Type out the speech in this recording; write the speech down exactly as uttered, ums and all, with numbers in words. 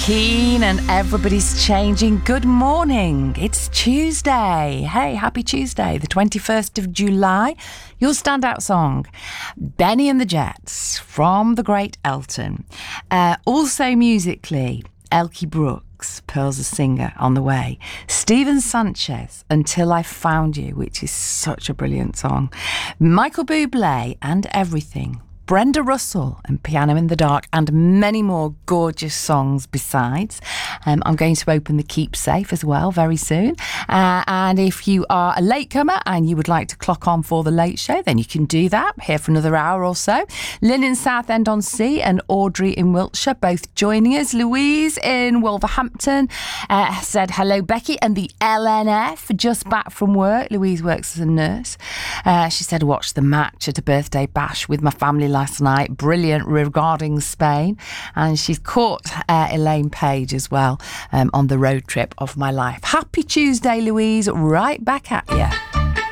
Keane and Everybody's Changing. Good morning. It's Tuesday. Hey, happy Tuesday, the twenty-first of July. Your standout song, Benny and the Jets from the great Elton. Uh, also musically, Elkie Brooks, Pearl's a Singer, on the way. Stephen Sanchez, Until I Found You, which is such a brilliant song. Michael Bublé and Everything. Brenda Russell and Piano in the Dark, and many more gorgeous songs besides. Um, I'm going to open the Keep Safe as well very soon. Uh, and if you are a latecomer and you would like to clock on for the late show, then you can do that. Here for another hour or so. Lynn in Southend-on-Sea and Audrey in Wiltshire both joining us. Louise in Wolverhampton uh, said hello, Becky, and the L N F just back from work. Louise works as a nurse. Uh, she said, watched the match at a birthday bash with my family last night. Brilliant regarding Spain. And she's caught uh, Elaine Page as well um, on the road trip of my life. Happy Tuesday, Louise. Right back at you.